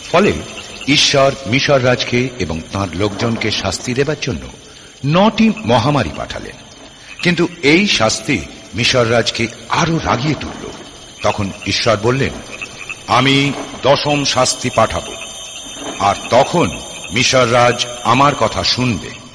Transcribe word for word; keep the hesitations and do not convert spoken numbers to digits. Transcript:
ফলে ঈশ্বর মিশর রাজকে এবং তাঁর লোকজনকে শাস্তি দেবার জন্য নটি মহামারী পাঠালেন। কিন্তু এই শাস্তি মিশর রাজকে আরো রাগিয়ে তুলল। তখন ঈশ্বর বললেন, আমি দশম শাস্তি পাঠাবো, আর তখন মিশর রাজ আমার কথা শুনবে।